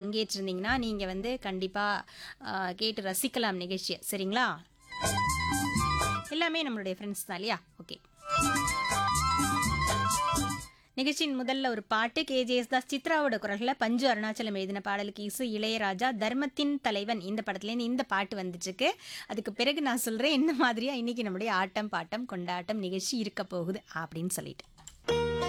பங்கேற்றிருந்தீங்கன்னா நீங்கள் வந்து கண்டிப்பாக கேட்டு ரசிக்கலாம் நிகழ்ச்சியை. சரிங்களா? எல்லாமே நம்மளுடைய ஃப்ரெண்ட்ஸ் தான் இல்லையா? ஓகே. நிகழ்ச்சியின் முதல்ல ஒரு பாட்டு கேஜேஎஸ் தாஸ் சித்ராவோட குரல்ல பஞ்சு அருணாச்சலம் எழுதின பாடலுக்கு இசை இளையராஜா. தர்மத்தின் தலைவன் இந்த படத்துலேருந்து இந்த பாட்டு வந்துட்டு இருக்கு. அதுக்கு பிறகு நான் சொல்றேன் என்ன மாதிரியா இன்னைக்கு நம்முடைய ஆட்டம் பாட்டம் கொண்டாட்டம் நிகழ்ச்சி இருக்க போகுது அப்படின்னு சொல்லிட்டு.